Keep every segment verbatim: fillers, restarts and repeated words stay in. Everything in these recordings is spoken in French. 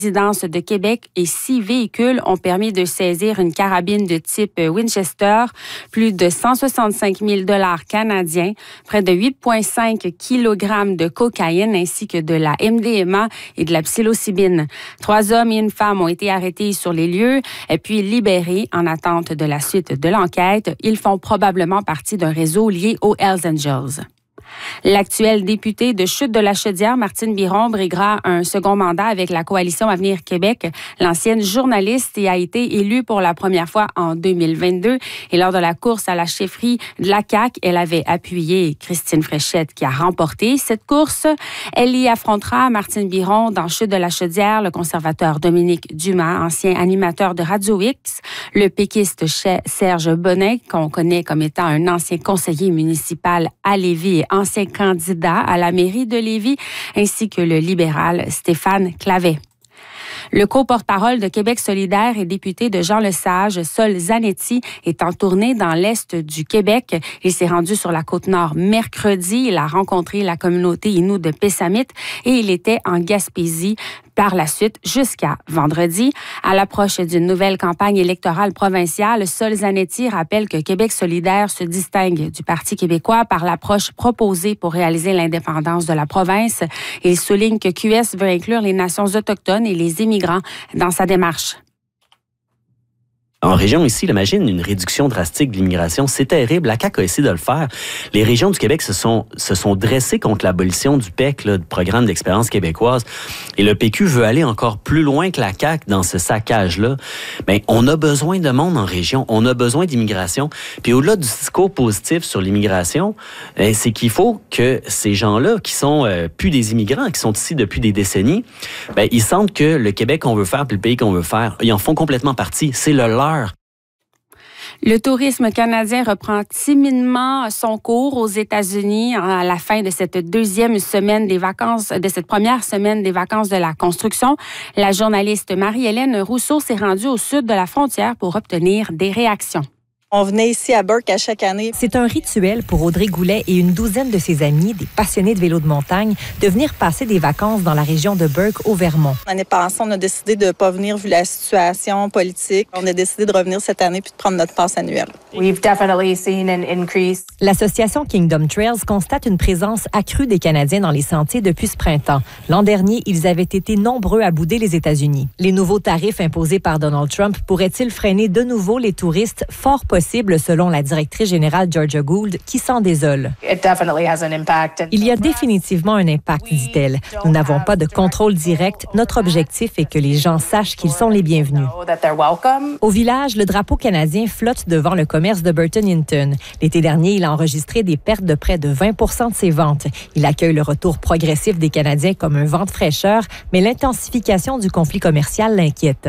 résidence de Québec et six véhicules ont permis de saisir une carabine de type Winchester, plus de cent soixante-cinq mille dollars canadiens, près de huit virgule cinq kilogrammes de cocaïne ainsi que de la M D M A et de la psilocybine. Trois hommes et une femme ont été arrêtés sur les lieux et puis libérés en attente de la suite de l'enquête. Ils font probablement partie d'un réseau lié aux Hells Angels. L'actuelle députée de Chute-de-la-Chaudière, Martine Biron, briguera un second mandat avec la Coalition Avenir Québec. L'ancienne journaliste y a été élue pour la première fois en deux mille vingt-deux. Et lors de la course à la chefferie de la C A Q, elle avait appuyé Christine Fréchette qui a remporté cette course. Elle y affrontera Martine Biron dans Chute-de-la-Chaudière, le conservateur Dominique Dumas, ancien animateur de Radio X, le péquiste Serge Bonnet, qu'on connaît comme étant un ancien conseiller municipal à Lévis et ancien candidat à la mairie de Lévis, ainsi que le libéral Stéphane Clavet. Le co-porte-parole de Québec solidaire et député de Jean Lesage, Sol Zanetti, est en tournée dans l'est du Québec. Il s'est rendu sur la Côte-Nord mercredi. Il a rencontré la communauté Innu de Pessamit et il était en Gaspésie par la suite jusqu'à vendredi. À l'approche d'une nouvelle campagne électorale provinciale, Sol Zanetti rappelle que Québec solidaire se distingue du Parti québécois par l'approche proposée pour réaliser l'indépendance de la province. Il souligne que Q S veut inclure les nations autochtones et les immigrants dans sa démarche. En région ici, imagine une réduction drastique de l'immigration. C'est terrible. La C A Q a essayé de le faire. Les régions du Québec se sont, se sont dressées contre l'abolition du P E C, là, du programme d'expérience québécoise. Et le P Q veut aller encore plus loin que la C A Q dans ce saccage-là. Ben, on a besoin de monde en région. On a besoin d'immigration. Puis au-delà du discours positif sur l'immigration, ben, c'est qu'il faut que ces gens-là, qui sont euh, plus des immigrants, qui sont ici depuis des décennies, ben, ils sentent que le Québec qu'on veut faire puis le pays qu'on veut faire, ils en font complètement partie. C'est le leur. Le tourisme canadien reprend timidement son cours aux États-Unis à la fin de cette deuxième semaine des vacances, de cette première semaine des vacances de la construction. La journaliste Marie-Hélène Rousseau s'est rendue au sud de la frontière pour obtenir des réactions. On venait ici à Burke à chaque année. C'est un rituel pour Audrey Goulet et une douzaine de ses amis, des passionnés de vélo de montagne, de venir passer des vacances dans la région de Burke, au Vermont. L'année passée, on a décidé de ne pas venir vu la situation politique. On a décidé de revenir cette année puis de prendre notre passe annuelle. We've definitely seen an increase. L'association Kingdom Trails constate une présence accrue des Canadiens dans les sentiers depuis ce printemps. L'an dernier, ils avaient été nombreux à bouder les États-Unis. Les nouveaux tarifs imposés par Donald Trump pourraient-ils freiner de nouveau les touristes? Fort possible, selon la directrice générale Georgia Gould, qui s'en désole. It definitely has an impact. Il y a définitivement un impact, dit-elle. Nous n'avons pas de contrôle direct. Notre objectif est que les gens sachent qu'ils sont les bienvenus. Au village, le drapeau canadien flotte devant le commerce de Burton-Hinton. L'été dernier, il a enregistré des pertes de près de vingt pour cent de ses ventes. Il accueille le retour progressif des Canadiens comme un vent de fraîcheur, mais l'intensification du conflit commercial l'inquiète.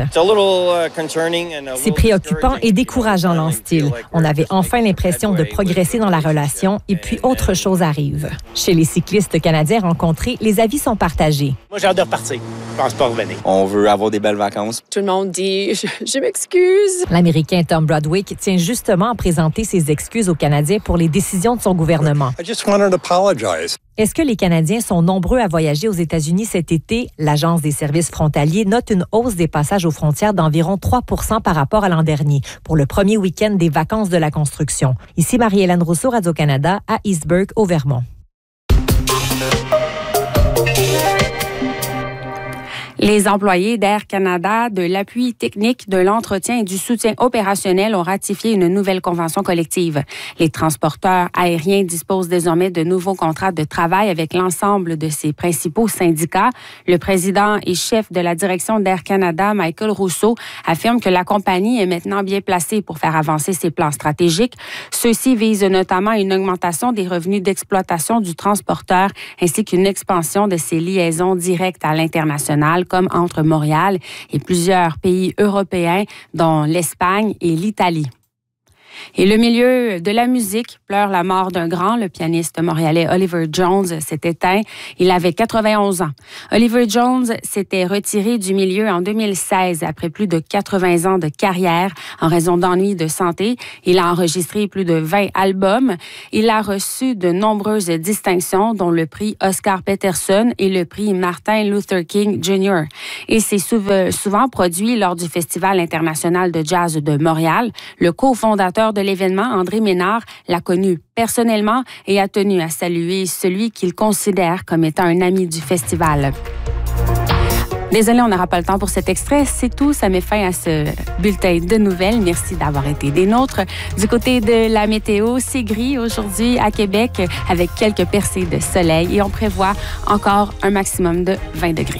C'est préoccupant et décourageant, lance-t-il. On avait enfin l'impression de progresser dans la relation et puis autre chose arrive. Chez les cyclistes canadiens rencontrés, les avis sont partagés. Moi, j'ai hâte de repartir. Je pense pas revenir. On veut avoir des belles vacances. Tout le monde dit je, « je m'excuse ». L'Américain Tom Broadwick tient justement à présenter ses excuses aux Canadiens pour les décisions de son gouvernement. I just wanted to apologize. Est-ce que les Canadiens sont nombreux à voyager aux États-Unis cet été? L'Agence des services frontaliers note une hausse des passages aux frontières d'environ trois pour cent par rapport à l'an dernier, pour le premier week-end des vacances de la construction. Ici Marie-Hélène Rousseau, Radio-Canada, à East Burke, au Vermont. Les employés d'Air Canada, de l'appui technique, de l'entretien et du soutien opérationnel ont ratifié une nouvelle convention collective. Les transporteurs aériens disposent désormais de nouveaux contrats de travail avec l'ensemble de ses principaux syndicats. Le président et chef de la direction d'Air Canada, Michael Rousseau, affirme que la compagnie est maintenant bien placée pour faire avancer ses plans stratégiques. Ceux-ci visent notamment une augmentation des revenus d'exploitation du transporteur ainsi qu'une expansion de ses liaisons directes à l'international, comme entre Montréal et plusieurs pays européens, dont l'Espagne et l'Italie. Et le milieu de la musique pleure la mort d'un grand. Le pianiste montréalais Oliver Jones s'est éteint. Il avait quatre-vingt-onze ans. Oliver Jones s'était retiré du milieu en deux mille seize après plus de quatre-vingts ans de carrière en raison d'ennuis de santé. Il a enregistré plus de vingt albums. Il a reçu de nombreuses distinctions, dont le prix Oscar Peterson et le prix Martin Luther King junior Et c'est souvent produit lors du Festival international de jazz de Montréal. Le cofondateur de l'événement, André Ménard, l'a connu personnellement et a tenu à saluer celui qu'il considère comme étant un ami du festival. Désolée, on n'aura pas le temps pour cet extrait. C'est tout. Ça met fin à ce bulletin de nouvelles. Merci d'avoir été des nôtres. Du côté de la météo, c'est gris aujourd'hui à Québec avec quelques percées de soleil et on prévoit encore un maximum de vingt degrés.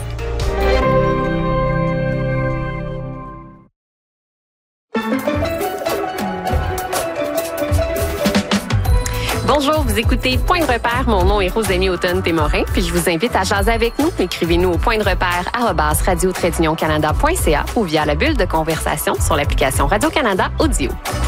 Bonjour, vous écoutez Point de repère. Mon nom est Rosémie Automne-Témorin, puis je vous invite à jaser avec nous. Écrivez-nous au point de repère arobase radio tiret union canada point c a ou via la bulle de conversation sur l'application Radio-Canada Audio.